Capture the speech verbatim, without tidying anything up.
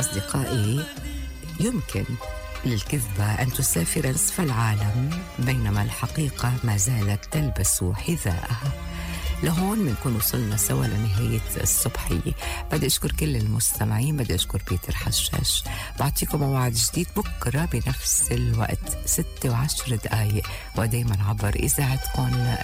أصدقائي، يمكن للكذبة أن تسافر نصف العالم بينما الحقيقة ما زالت تلبس حذاءها. لهون بنكون وصلنا سوا لنهاية الصبحية. بدي أشكر كل المستمعين، بدي أشكر بيتر حشاش. بعطيكم موعد جديد بكرة بنفس الوقت ستة وعشر دقايق، ودايما عبر إذاعتكم